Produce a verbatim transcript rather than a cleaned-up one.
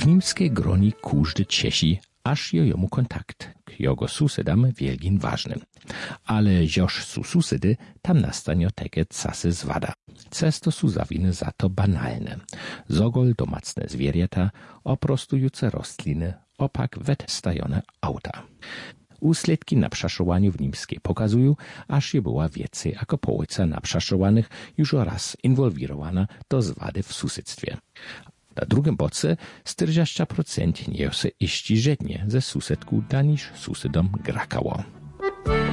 W nimskiej groni każdy ciesi, aż jo jomu kontakt k jego susedam wielgin ważnym. Ale joż su susedy, tam nastanie takie casy zwada. Cesto su zawiny za to banalne. Zogol domacne zwierzęta, oprostujące rostliny, opak wetstajone auta. Usledki na przeszowaniu w Nimskiej pokazują, aż je była więcej jako połowa na przeszowanych już raz inwolwirowana do zwady w susedztwie. Na drugim boce czterdzieści procent nie się iści żednie ze susedku, da niż susedom grakało.